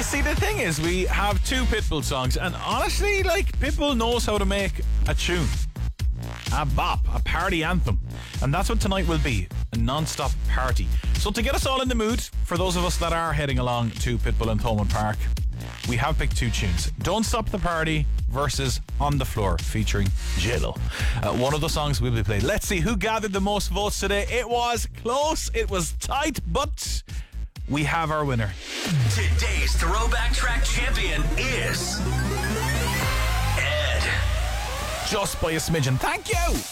You see, the thing is, we have two Pitbull songs, and honestly, like, Pitbull knows how to make a tune, a bop, a party anthem, and that's what tonight will be, a non-stop party. So to get us all in the mood, for those of us that are heading along to Pitbull and Thomond Park, we have picked two tunes. Don't Stop the Party versus On the Floor, featuring J-Lo. One of the songs will be played. Let's see who gathered the most votes today. It was close, it was tight, but we have our winner. Today's Throwback Track champion is Ed. Just by a smidgen. Thank you!